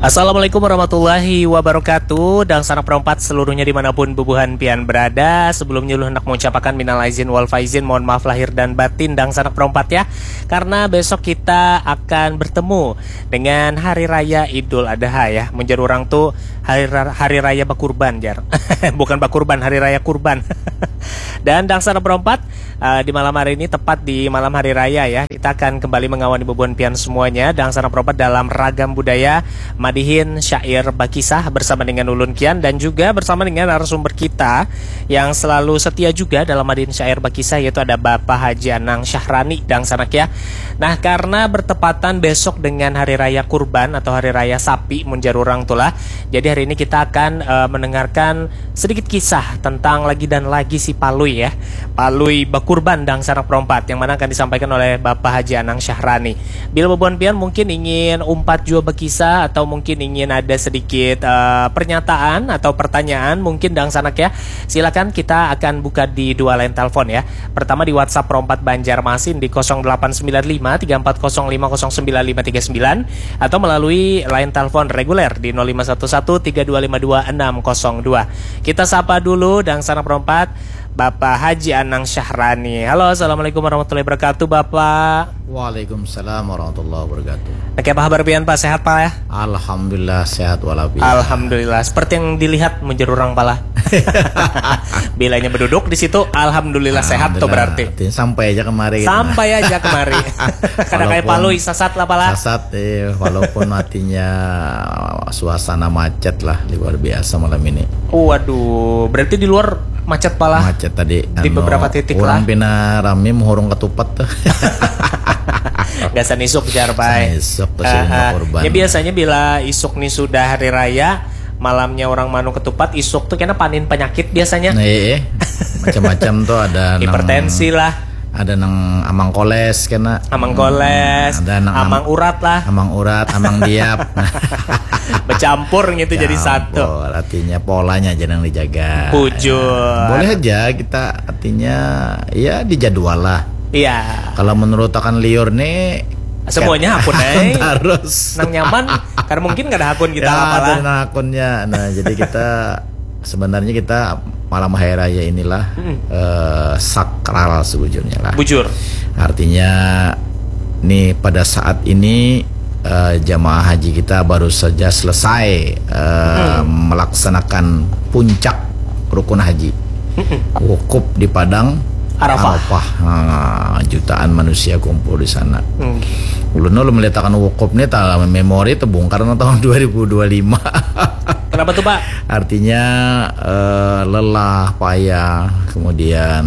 Assalamualaikum warahmatullahi wabarakatuh. Dan sanak perempat seluruhnya dimanapun bubuhan pian berada. Sebelumnya lu hendak mengucapkan minal aizin wal faizin, mohon maaf lahir dan batin dan sanak perempat ya. Karena besok kita akan bertemu dengan Hari Raya Idul Adha ya. Menjadi orang tuh Hari Raya Bakurban jar. Bukan Bakurban, Hari Raya Kurban. Dan sanak perempat di malam hari ini, tepat di malam Hari Raya ya, kita akan kembali mengawani bubuhan pian semuanya. Dan sanak perempat dalam ragam budaya Madihin Syair Bakisah bersama dengan Ulun Kian dan juga bersama dengan narasumber kita yang selalu setia juga dalam Madihin Syair Bakisah, yaitu ada Bapak Haji Anang Syahrani dan sanak ya. Nah, karena bertepatan besok dengan Hari Raya Kurban atau Hari Raya Sapi Munjarurang tulah, jadi hari ini kita akan mendengarkan sedikit kisah tentang lagi dan lagi si Palui ya, Palui Bakurban dan sanak perempat, yang mana akan disampaikan oleh Bapak Haji Anang Syahrani. Bila bubuhan pian mungkin ingin umpat jua bakisah atau mungkin ingin ada sedikit pernyataan atau pertanyaan mungkin dang sanak ya, silakan. Kita akan buka di dua line telepon ya. Pertama di WhatsApp Perompat Banjarmasin di 0895 34099539 atau melalui line telepon reguler di 0511 3252 602. Kita sapa dulu dang sanak perompat Bapak Haji Anang Syahrani. Halo, assalamualaikum warahmatullahi wabarakatuh Bapak. Waalaikumsalam warahmatullahi wabarakatuh. Oke, apa kabar pian Pak? Sehat Pak ya? Alhamdulillah sehat walafiat. Alhamdulillah. Seperti yang dilihat menjerurang pala. Bilanya berduduk di situ, alhamdulillah sehat tuh berarti. Sampai aja kemari. Sampai aja kemari. Karena kayak Palui sasat lah pala. Sasat walaupun matinya suasana macet lah luar biasa malam ini. Waduh, berarti di luar macet pala. Macet tadi di beberapa titik lah. Orang pina rame menghorong ketupat tuh. Gasan isuk jar pai. Isuk tuh ya biasanya bila isuk nih sudah hari raya, malamnya orang manu ketupat, isuk tuh kena panin penyakit biasanya. Macam-macam tuh ada hipertensi lah. Ada nang amang koles kena. Amang koles. Ada nang amang urat lah. Amang urat, amang diap. Bercampur gitu jadi satu. Artinya polanya jangan dijaga. Bujur. Boleh aja kita artinya ya dijadwal lah. Iya. Kalau menurut akan liur nih semuanya akun terus nang nyaman karena mungkin gak ada akun kita apalah. Nah, akunnya. Nah, jadi kita sebenarnya kita malam hari raya inilah sakral sebujurnya lah. Bujur. Artinya nih pada saat ini jamaah haji kita baru saja selesai melaksanakan puncak rukun haji. Wukuf di Padang Arafah. Jutaan manusia kumpul di sana. Ulun meletakkan wukuf nih dalam memori terbongkar tahun 2025. Kenapa tuh Pak? Artinya lelah, payah, kemudian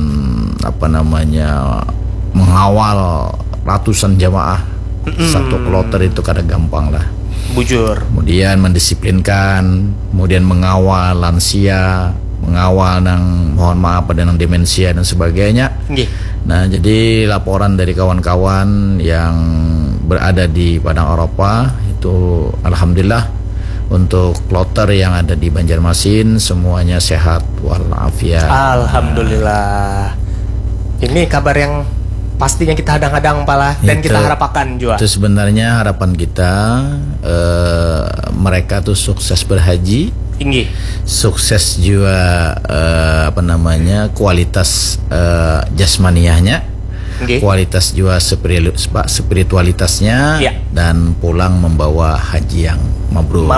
mengawal ratusan jamaah satu kloter itu kada gampang lah. Bujur. Kemudian mendisiplinkan, kemudian mengawal lansia, mengawal nang mohon maaf ada nang demensia dan sebagainya. Nah, jadi laporan dari kawan-kawan yang berada di Padang Arafah itu alhamdulillah untuk kloter yang ada di Banjarmasin semuanya sehat walafiat. Alhamdulillah. Ini kabar yang pastinya kita hadang-hadang pala dan kita harapkan juga. Itu sebenarnya harapan kita mereka tuh sukses berhaji, sukses juga kualitas jasmaniahnya, kualitas juga spiritualitasnya, dan pulang membawa haji yang mabrur.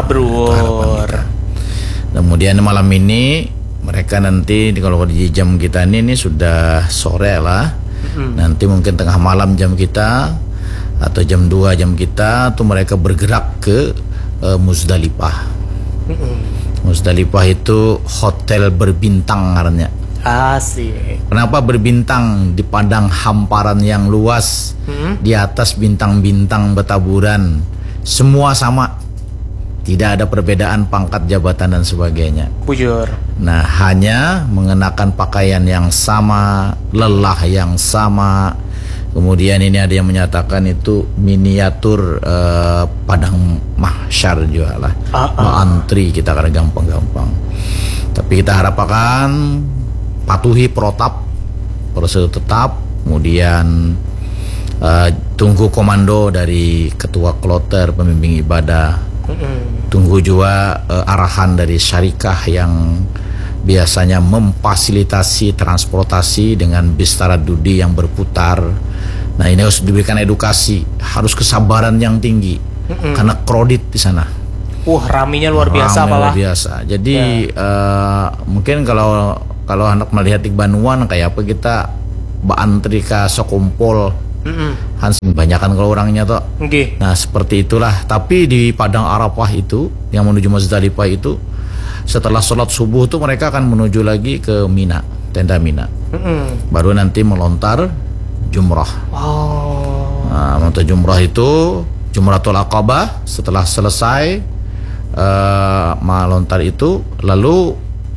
Kemudian malam ini mereka nanti kalau di jam kita ini sudah sore lah. Nanti mungkin tengah malam jam kita atau jam 2 jam kita tuh mereka bergerak ke Muzdalifah. Muzdalifah itu hotel berbintang karena. Asik. Kenapa berbintang? Di padang hamparan yang luas, di atas bintang-bintang bertaburan, semua sama. Tidak ada perbedaan pangkat jabatan dan sebagainya. Bujur. Nah, hanya mengenakan pakaian yang sama, lelah yang sama. Kemudian ini ada yang menyatakan itu miniatur padang mahsyar juga lah. Antri kita karena gampang-gampang. Tapi kita harapkan patuhi protap, prosedur tetap, kemudian tunggu komando dari ketua kloter, pembimbing ibadah, Tunggu juga arahan dari syarikah yang biasanya memfasilitasi transportasi dengan bis taradudi yang berputar. Nah, ini harus diberikan edukasi, harus kesabaran yang tinggi karena kredit di sana. Raminya luar biasa, luar biasa. Jadi mungkin kalau anak melihat di Banuan kayak apa kita antri ke Sokumpol, Hans kebanyakan kalau orangnya toh. Nah, seperti itulah. Tapi di Padang Arafah itu yang menuju Muzdalifah itu, setelah sholat subuh tuh mereka akan menuju lagi ke Mina, tenda Mina. Baru nanti melontar jumrah. Nah, melontar jumrah itu Jumratul Aqabah. Setelah selesai melontar itu, lalu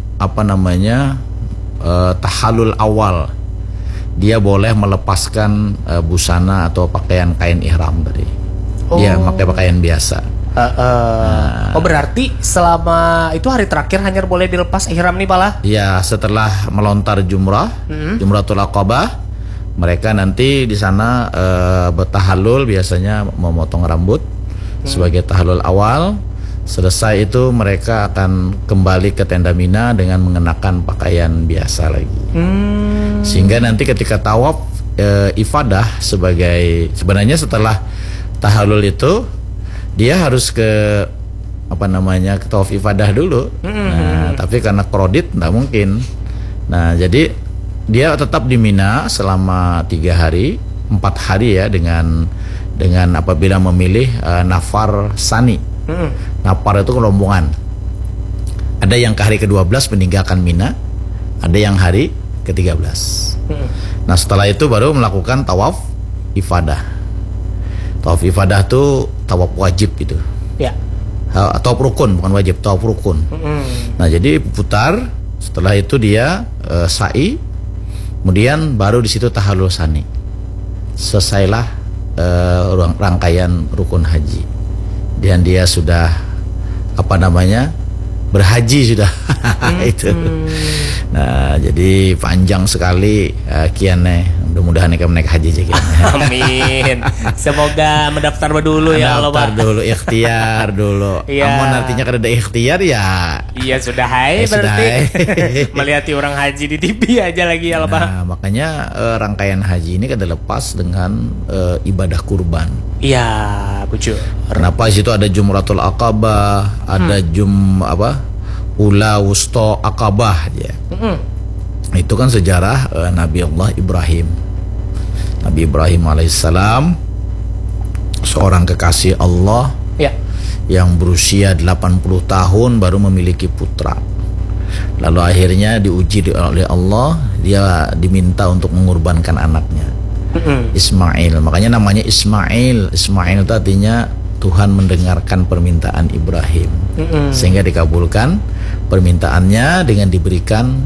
tahallul awal. Dia boleh melepaskan busana atau pakaian kain ihram tadi. Dia pakai pakaian biasa. Berarti selama itu hari terakhir hanya boleh dilepas ihram nih Pala? Ya, setelah melontar Jumratul Aqabah, mereka nanti di sana bertahallul, biasanya memotong rambut sebagai tahallul awal. Selesai itu mereka akan kembali ke tenda Mina dengan mengenakan pakaian biasa lagi. Sehingga nanti ketika tawaf ifadah, sebenarnya setelah tahallul itu dia harus ke ke tawaf ifadah dulu. Nah, tapi karena kredit nggak mungkin. Nah, jadi dia tetap di Mina selama 3 hari, 4 hari ya, dengan apabila memilih nafar sani. Nafar itu rombongan. Ada yang ke hari ke-12 meninggalkan Mina, ada yang hari ke-13. Nah, setelah itu baru melakukan tawaf ifadah. Tawaf ifadah itu tawaf wajib gitu. Ya. Tawaf rukun, bukan wajib, tawaf rukun. Nah, jadi putar, setelah itu dia sa'i, kemudian baru di situ tahallul sani. Selesailah rangkaian rukun haji. Dan dia sudah berhaji sudah. Itu. Nah, jadi panjang sekali kiannya. Mudah-mudahan kita naik haji aja kian. Amin. Semoga mendaftar dulu ya Allah, Pak. Dulu, ikhtiar dulu. Amun artinya kada ada ikhtiar ya. Iya, sudah hai berarti. Melihat orang haji di TV aja lagi ya Allah, Pak. Nah, makanya rangkaian haji ini kada lepas dengan ibadah kurban. Iya, bujur. Kenapa di situ ada Jumratul Aqabah, ada Ula Wusta Aqabah ya. Itu kan sejarah Nabi Allah Ibrahim. Nabi Ibrahim alaihissalam, seorang kekasih Allah yang berusia 80 tahun baru memiliki putra. Lalu akhirnya diuji oleh Allah, dia diminta untuk mengorbankan anaknya, Ismail. Makanya namanya Ismail. Ismail itu artinya Tuhan mendengarkan permintaan Ibrahim, sehingga dikabulkan permintaannya dengan diberikan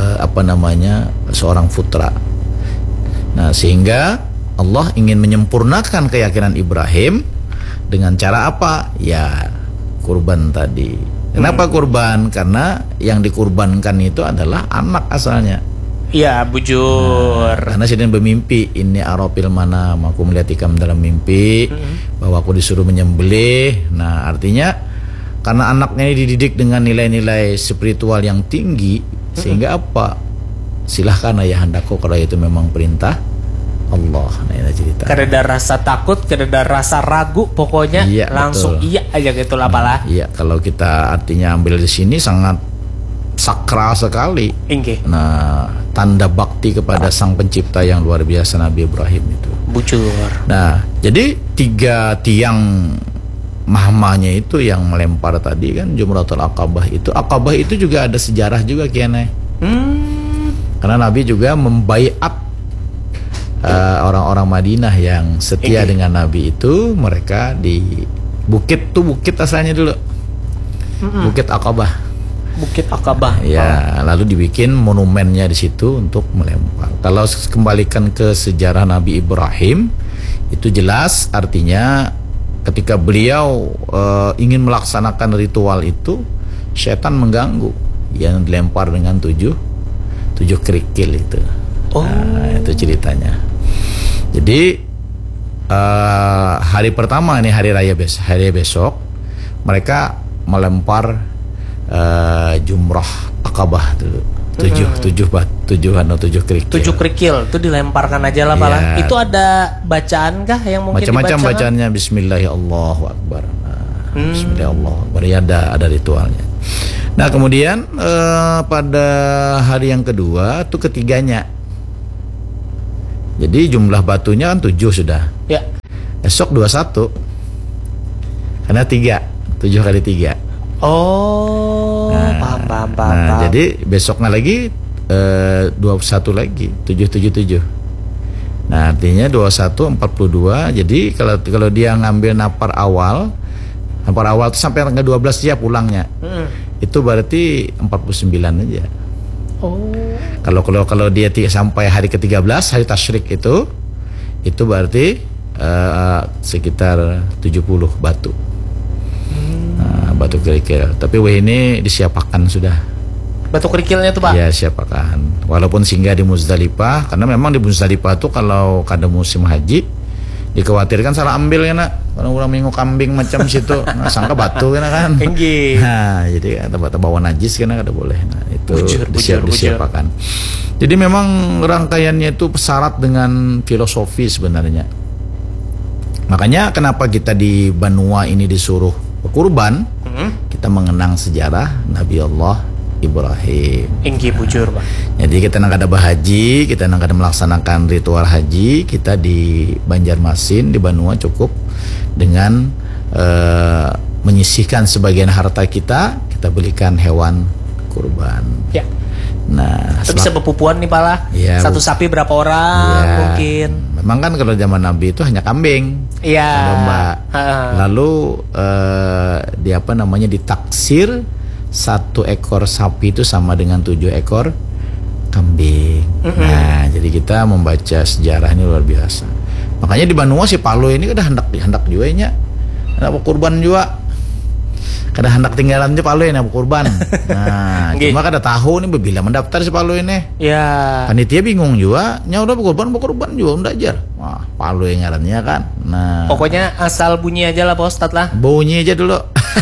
seorang putra. Nah, sehingga Allah ingin menyempurnakan keyakinan Ibrahim dengan cara apa? Ya, kurban tadi. Kenapa kurban? Karena yang dikurbankan itu adalah anak asalnya. Iya, bujur. Karena sedang bermimpi, ini arafil manam, aku melihat ikam dalam mimpi bahwa aku disuruh menyembelih. Nah, artinya karena anaknya ini dididik dengan nilai-nilai spiritual yang tinggi, sehingga apa? Silahkan ayahandaku kalau itu memang perintah Allah. Nah, ini cerita. Kada ada rasa takut, kada ada rasa ragu, pokoknya langsung betul. Iya aja gitu lah Pala. Iya, kalau kita artinya ambil di sini sangat sakral sekali. Nah, tanda bakti kepada sang pencipta yang luar biasa Nabi Ibrahim itu. Bujur. Nah, jadi 3 tiang mahmanya itu yang melempar tadi kan Jumratul Aqabah itu. Aqabah itu juga ada sejarah juga kianai. Karena Nabi juga membaiat orang-orang Madinah yang setia dengan Nabi itu, mereka di bukit asalnya dulu. Bukit Aqabah. Bukit Aqabah. Ya, lalu dibikin monumennya di situ untuk melempar. Kalau kembalikan ke sejarah Nabi Ibrahim, itu jelas artinya ketika beliau ingin melaksanakan ritual itu, setan mengganggu, yang dilempar dengan 7 kerikil itu. Nah, itu ceritanya. Jadi hari pertama ini hari raya besok, mereka melempar jumrah Aqabah dulu. 7 kerikil. 7 kerikil itu dilemparkan aja lah Pala. Itu ada bacaan kah yang mungkin macam-macam bacaannya? Bismillahirrahmanirrahim. Bismillahirrahmanirrahim. Ya ada ritualnya. Nah kemudian pada hari yang kedua itu ketiganya. Jadi jumlah batunya kan 7 sudah. Ya. Esok 21. Karena 7 kali 3. Oh, paham. Jadi besoknya lagi 21 lagi 777. Nah artinya 21 42. Jadi kalau dia ngambil napar awal itu sampai tanggal 12 dia pulangnya. Itu berarti 49 aja. Oh. Kalau dia sampai hari ke-13 hari tasyrik itu berarti sekitar 70 batu. Batu kerikil. Tapi ini disiapkan sudah. Batu kerikilnya tuh Pak? Ya siapkan. Walaupun singgah di Muzdalifah, karena memang di Muzdalifah tuh kalau kada musim haji dikhawatirkan salah ambil ya nak. Orang minggu kambing macam situ, nah, sangka batu kan. Nah jadi tempat bawa najis kan kada boleh. Nah itu disiapkan. Jadi memang rangkaiannya itu syarat dengan filosofi sebenarnya. Makanya kenapa kita di Banua ini disuruh kurban, kita mengenang sejarah Nabi Allah Ibrahim. Bujur Pak. Jadi kita nak ada berhaji, kita nak ada melaksanakan ritual haji, kita di Banjarmasin di Banua cukup dengan menyisihkan sebagian harta kita belikan hewan kurban. Ya. Nah, itu bisa berpupuan nih Pala. Ya, satu sapi berapa orang mungkin. Memang kan kalau zaman Nabi itu hanya kambing. Iya. Domba. Lalu ditaksir 1 ekor sapi itu sama dengan 7 ekor kambing. Nah, jadi kita membaca sejarah ini luar biasa. Makanya di Banua si Palo ini udah hendak juga nya. Hendak kurban juga. Kada hendak tinggalan aja Palo ini kurban. Nah, cuma kada tahu nih bila mendaftar si Palo ini. Ya. Panitia bingung juga, nya udah kurban juga udah ajar. Wah, Palo yang ngarannya kan. Nah, pokoknya asal bunyi aja lah Pak Ustadz lah. Bunyi aja dulu.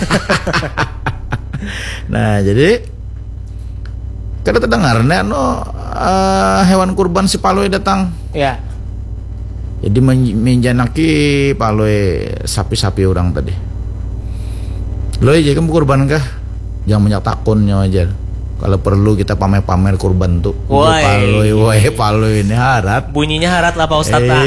Nah, jadi kada terdengarnya hewan kurban si Palo datang. Ya. Jadi menjanaki Palo sapi-sapi orang tadi. Loi jadi kamu kurban kah? Jangan banyak takunnya aja. Kalau perlu kita pamer-pamer kurban tuh. Paloi ini harat. Bunyinya harat lah Pak Ustadz lah.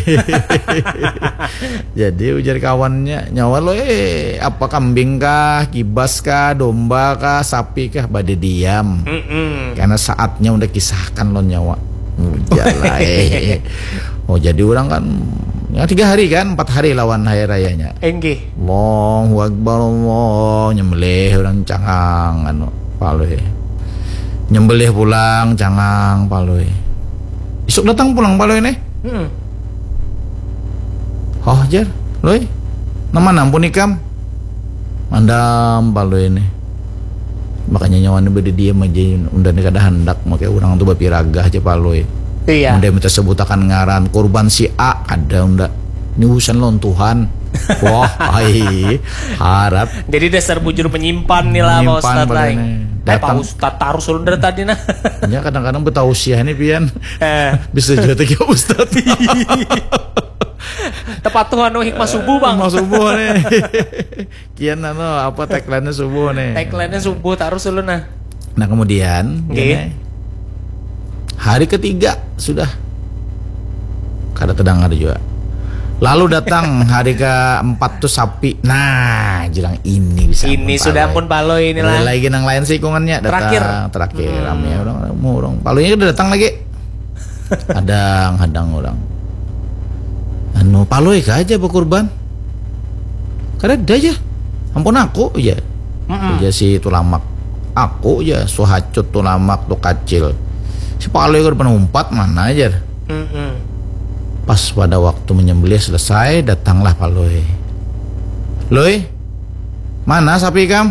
Jadi ujar kawannya, nyawa lo apa kambing kah, kibas kah, domba kah, sapi kah, bade diam. Karena saatnya udah kisahkan lo nyawa. Ujar lah. Oh jadi orang kan ya 3 hari kan, 4 hari lawan hari rayanya. Allahu Akbar, Allah nyembelih orang cangang Paloi. Nyembelih pulang cangang Paloi. Isuk datang pulang Paloi nih. Oh jar, loi. Nama nampun ikam. Mandam Paloi ini. Makanya nyawane bede diam aja undan kada hendak make urang tuh bapiraga aja Paloi. Iya. Unda minta sebutakan ngaran korban si A ada unda. Ini urusan lon Tuhan. Wah, harap. Jadi dasar bujur penyimpan nih lah Pak Ustadz lah. Pak Ustadz taruh sulun dari tadi nah. Ya kadang-kadang betausiah nih pian. Bisa juga tegi Ustadz. Tepat Tuhan hikmah subuh Bang. Hikmah subuh nih. Kian apa tagline-nya subuh nih. Tagline-nya subuh taruh sulun nah. Nah kemudian hari ketiga sudah kada terdengar juga. Lalu datang hari ke-4 tuh sapi. Nah, jelang ini bisa. Ini sudah ampun Paloi inilah. Lagi nang lain sih hitungannya datang. Terakhir ramai orang. Paloinya udah datang lagi. Hadang orang. Paloi kah aja berkurban. Kada ada aja. Ampun aku aja. Aja si tulamak. Aku aja suhacut tulamak tuh kecil. Si Paloi kan penumpat mana aja. Pas pada waktu menyembelih selesai, datanglah Paloi. Loi, mana sapi kam?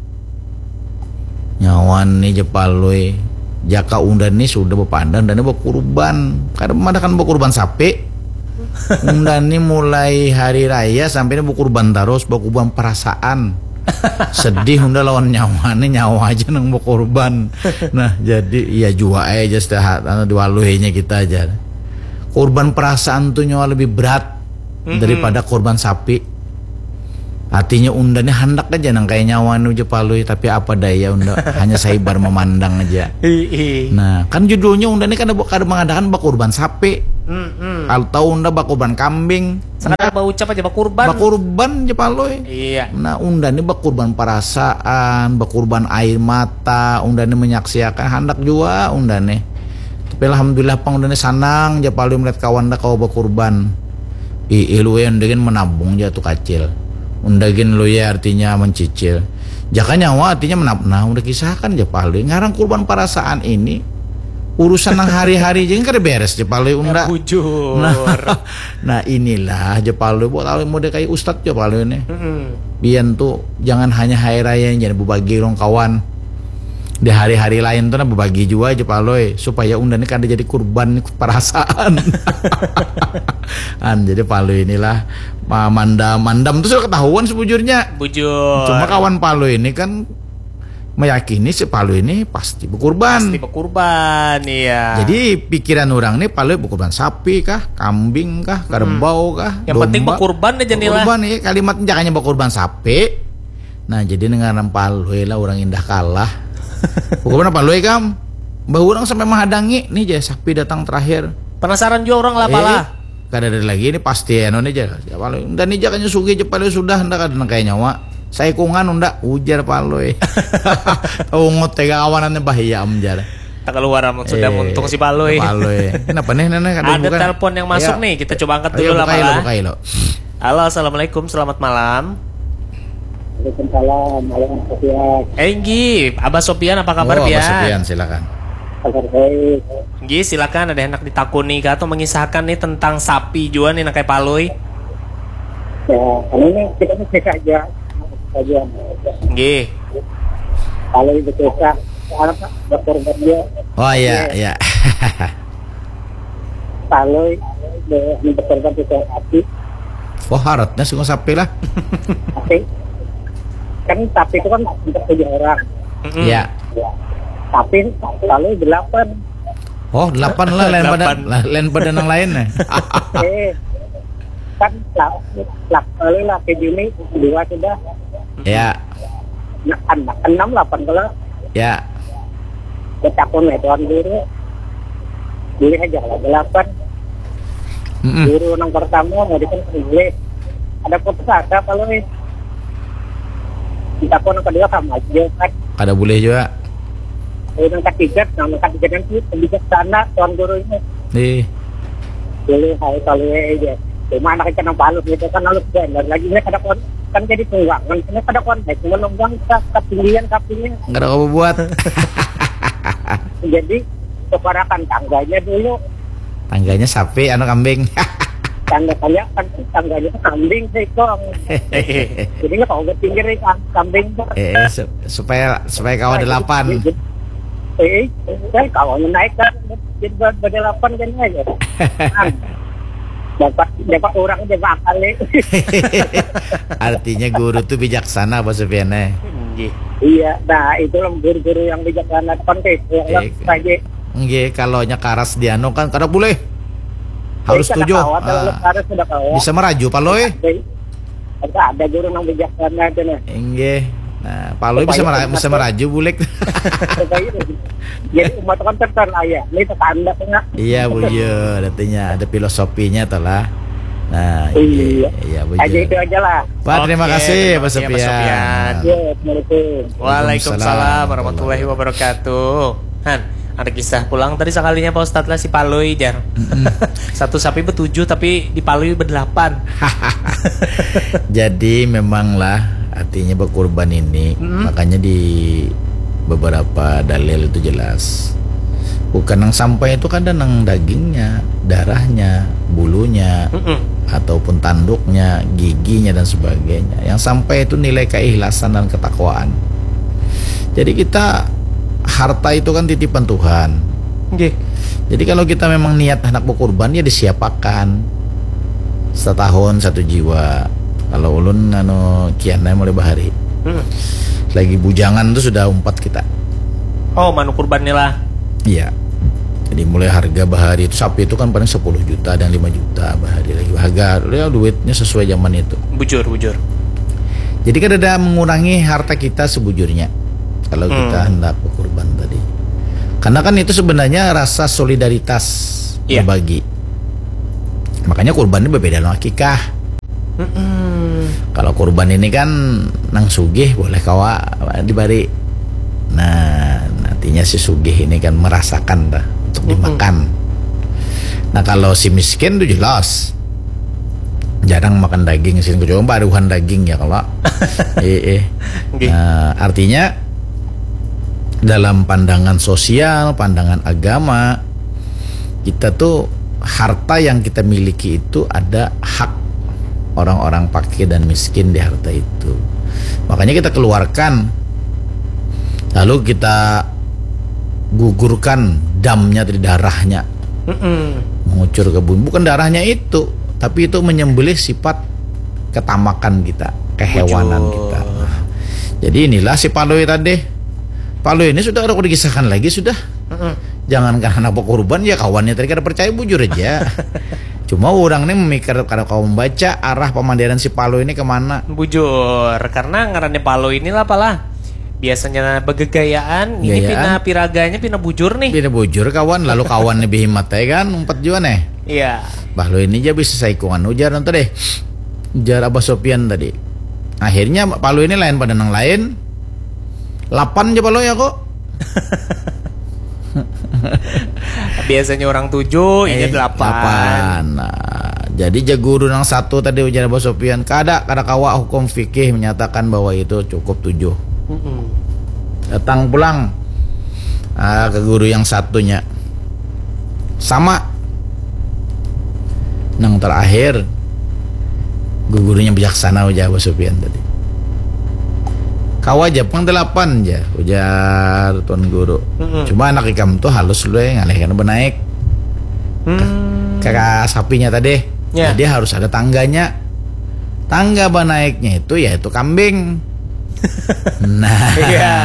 Nyawan nih je Paloi. Jaka undan nih sudah berpandan dan berkurban. Kadang mana kan berkurban sapi. Undan nih mulai hari raya sampai berkurban terus, berkurban perasaan. Sedih unda lawan nyawa nih, nyawa aja nang mau korban. Nah jadi iya jua aja setiap diwaluhinya kita aja. Korban perasaan tuh nyawa lebih berat daripada korban sapi. Artinya unda nih hendak aja nang kayak nyawa nuju palui, tapi apa daya unda hanya saibar memandang aja. Nah kan judulnya unda nih kan ada mengadakan bak kurban sapi. Kalau tahu unda bak kurban kambing. Sekarang bak ucap aja bak kurban. Bak kurban aja palui. Iya. Nah unda nih bak kurban perasaan, bak kurban air mata, unda nih menyaksikan hendak juga unda nih. Tapi alhamdulillah pang unda nih sanang aja palui melihat kawan dah kau bak kurban. Lu yang dengan menabung jatuh kecil. Undagin lu ya artinya mencicil. Jaka nyawa artinya menapnah. Udah kisahkan aja paling ngarang kurban perasaan ini urusan yang hari-hari jangan kada beres aja paling unda. Nah inilah aja paling buat tahu mode kayak ustad aja paling ini. Bian tuh jangan hanya hari raya jangan berbagi rong kawan. Di hari-hari lain tuh nah berbagi juga aja paloi supaya unda ini kada jadi kurban perasaan. Jadi paloi inilah mandam tuh sudah ketahuan sebujurnya. Bujur. Cuma kawan paloi ini kan meyakini si paloi ini pasti berkurban. Pasti berkurban, iya. Jadi pikiran orang nih paloi berkurban sapi kah, kambing kah, kerbau kah, yang domba. penting berkurban aja nih lah. Berkurban nih kalimat jangannya berkurban sapi. Nah jadi dengan paloi lah orang indah kalah. Bukan apa lu kam? Mbah orang sampai menghadangi nih aja sapi datang terakhir. Penasaran juga orang lah pala. Kada ada lagi ini pasti eno nih aja. Ya palu. Dan nih jangan sugi aja palu sudah ndak ada kayak nyawa. Saya kungan unda ujar palu. Tahu ngote kawanannya bahaya amjar. Tak keluar sudah muntung si palu. Palu. Kenapa nih nenek ada telepon yang masuk nih. Kita coba angkat dulu lah pala. Halo, assalamualaikum, selamat malam. Waalaikumsalam, malam Sofian. Enggi, Abah Sofian apa kabar Pian? Abah Sofian silakan. Kabar baik. Enggi, silakan ada hendak ditakuni kah atau mengisahkan nih tentang sapi juga nih nakai palui? Ya, ini kita cek aja. Enggi. Palui berkisah, apa berkorban dia. Oh iya, iya. Palui berkorban juga sapi. Wah harapnya sungguh sapi lah. Sapi. Kan sapi itu kan untuk 7 orang. Iya. Tapi lalu 8. Oh 8 lah lain pada yang lain nih. Kan lalu laki bini 2 sudah. Ya. Nah, 6 8 kalau. Ya. Kita pun tuan guru. Boleh aja lah 8. Guru yang pertama mau boleh. Ada putus ada kalau ini. Kita pun kedua sama aja kan. Ada boleh juga. Yang ketiga nanti kebijaksanaan tuan guru ini. Boleh hai kalau aja. Cuma anak kita nang Palu gitu kan lalu dan lagi ini kada kan jadi tunggangan. Ini kada kontak cuma longgang ketinggian kapinya. Enggak ada apa buat. Jadi keparakan tangganya dulu. Tangganya sapi anak kambing. Tangganya kambing sih kong. Jadi nggak tahu pinggir kambing. Supaya kau ada 8. Saya kawannya naik kan jadi ber8 kan aja. Dapat orang dapat kali. Artinya guru tuh bijaksana Pak Sofiane. Iya, nah itu lah guru-guru yang bijaksana kontes yang saja. Nggih, kalau nya karas diano kan kada boleh. Harus setuju. Bisa meraju paloi. Ada guru yang bijaksana itu nah. Nggih. Nah, paloi bisa meraju bulek. Jadi umat kan tertan ayah. Ini tanda tengah. Iya, bujur. Artinya ada filosofinya telah. Nah, iya bujur. Aja itu aja lah. Pak, terima kasih Pak Sofian. Waalaikumsalam warahmatullahi wabarakatuh. Han, ada kisah pulang tadi sekalinya Pak Ustadz lah si Palui jar. Satu sapi ber7 tapi di Palui ber8. Jadi memang lah artinya berkurban ini makanya di beberapa dalil itu jelas bukan yang sampai itu kadang yang dagingnya, darahnya, bulunya ataupun tanduknya, giginya dan sebagainya. Yang sampai itu nilai keikhlasan dan ketakwaan. Jadi kita harta itu kan titipan Tuhan. Jadi kalau kita memang niat hendak berkurban ya disiapakan. Setahun 1 jiwa. Kalau ulun kiannya mulai bahari Lagi bujangan tuh sudah umpat kita. Oh, manu kurbannya lah. Iya. Jadi mulai harga bahari itu sapi itu kan paling 10 juta dan 5 juta bahari lagi. Harga ya duitnya sesuai zaman itu. Bujur. Jadi kan ada mengurangi harta kita sebujurnya kalau kita hendak berkurban tadi. Karena kan itu sebenarnya rasa solidaritas berbagi. Makanya kurban ini berbeda dengan akikah. Kalau kurban ini kan nang sugih boleh kawa dibari. Nah, nantinya si sugih ini kan merasakan dah untuk dimakan. Nah, kalau si miskin tuh jelas jarang makan daging sih, kecuali baruhan daging ya kalau. Nah, artinya dalam pandangan sosial, pandangan agama, kita tuh harta yang kita miliki itu ada hak orang-orang fakir dan miskin di harta itu. Makanya kita keluarkan, lalu kita gugurkan damnya dari darahnya, mengucur ke bumi. Bukan darahnya itu, tapi itu menyembelih sifat ketamakan kita, kehewanan kita. Nah, jadi inilah si Paloi tadi. Paloi ini sudah ada dikisahkan lagi sudah. Jangan karena apa kurban ya kawannya tadi kada percaya bujur aja. Cuma orang ini memikir kalau kau membaca arah pemandiran si Paloi ini kemana. Bujur, karena ngarannya Paloi inilah apalah. Biasanya begegayaan, ini pina piraganya pina bujur nih. Pina bujur kawan, lalu kawan lebih hemat ya kan, umpat juga nih. Iya. Bahlo ini aja bisa saikungan ujar nanti deh. Ujar Abah Sofian tadi. Akhirnya Palo ini lain pada nang lain. 8 aja Palo ya kok. Biasanya orang 7, ini 8. Nah, jadi jaguru nang 1 tadi ujar Abah Sofian. Kada kawa hukum fikih menyatakan bahwa itu cukup 7. Datang pulang ke guru yang satunya sama nang terakhir gurunya bijaksana ujar Abah Sofian tadi. Kau aja pang 8 aja ujar tuan guru. Cuma anak ikam tuh halus lu ngalih kan benaik kakak sapinya tadi. Jadi harus ada tangganya. Tangga benaiknya itu yaitu kambing. Nah,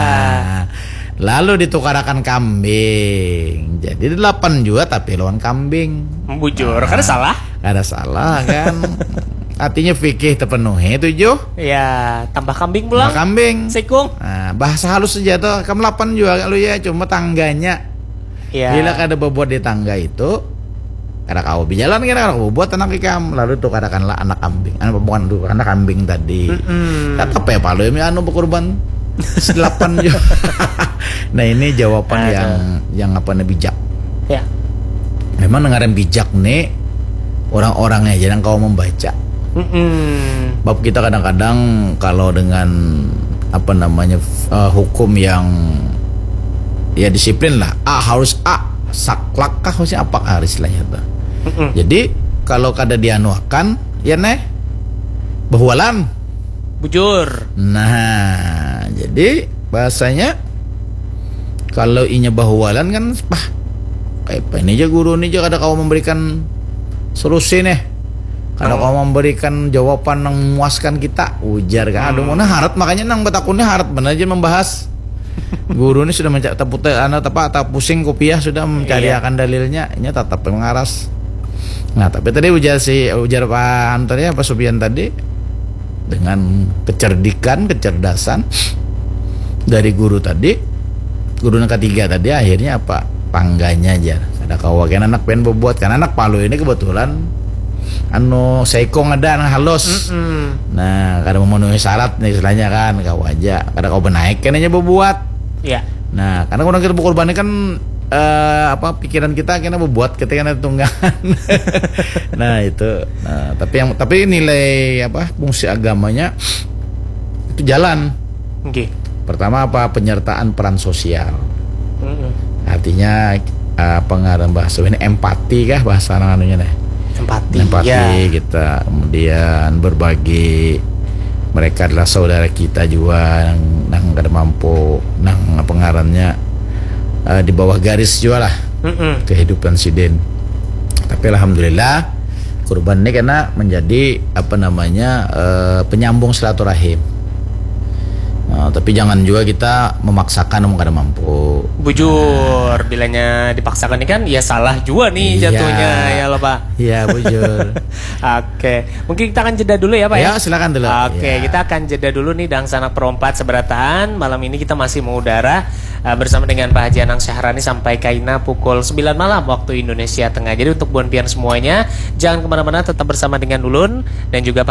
lalu ditukarakan kambing. Jadi 8 juga tapi lawan kambing. Bujur, kada salah? Kada salah kan. Artinya fikih terpenuhi 7. Ya, tambah kambing pulang. Tambah kambing. Sikung. Nah, bahasa halus saja tuh. Kamu 8 juga kalau ya, cuma tangganya. Bila kada berbuat di tangga itu, kada kau berjalan kada kau buat anak ikam, lalu tukarakanlah anak kambing. Bukan anak kambing tadi. Kata apa ya Palo ini anu berkorban 8 juga. Nah, ini jawaban yang apa nih bijak. Ya. Memang dengaran bijak nih orang-orangnya jarang kau membaca. Bab kita kadang-kadang kalau dengan apa namanya hukum yang ya disiplin lah, harus saklak kah harusnya apa istilahnya tuh. Jadi kalau kada dianuakan ya neh bahwalan bujur. Nah, jadi bahasanya kalau inya bahwalan kan kayak ini aja guru ini aja kada kau memberikan solusi nih. Kalau kau memberikan jawaban yang memuaskan kita, ujar kan. Aduh, mana harat makanya nang betakunnya harat benar aja membahas. Guru ini sudah tak pusing kopiah sudah mencari akan dalilnya, ini tetap mengaras. Nah, tapi tadi ujar Pak Antoni Pak Sofian tadi dengan kecerdasan dari guru tadi, guru yang ketiga tadi akhirnya apa? Pangganya aja. Ada kawakan anak pengen berbuat kan anak Palo ini kebetulan seikong ada anak halus. Nah, kada memenuhi syarat nih istilahnya kan kau aja. Kada kau benaik kan aja berbuat. Iya. Nah, karena orang kita berkorban kan pikiran kita kena berbuat ketika ada tunggangan. Nah, itu. Nah, tapi nilai fungsi agamanya itu jalan. Pertama penyertaan peran sosial. Artinya pengarang bahasa ini empati kah bahasa anunya nih. Empati kita kemudian berbagi. Mereka adalah saudara kita juga nang kada mampu nang pengarannya di bawah garis juga lah kehidupan siden. Tapi alhamdulillah kurban ini karena menjadi penyambung silaturahim. Tapi jangan juga kita memaksakan om kada mampu. Bujur, bilanya dipaksakan ini kan ya salah juga nih jatuhnya ya loh Pak. Iya bujur. Oke, mungkin kita akan jeda dulu ya Pak ya. Silakan dulu. Oke, kita akan jeda dulu nih dan sanak perompat seberataan. Malam ini kita masih mengudara bersama dengan Pak Haji Anang Syahrani sampai Kaina pukul 9 malam waktu Indonesia Tengah. Jadi untuk buan pian semuanya jangan kemana-mana, tetap bersama dengan Ulun dan juga Pak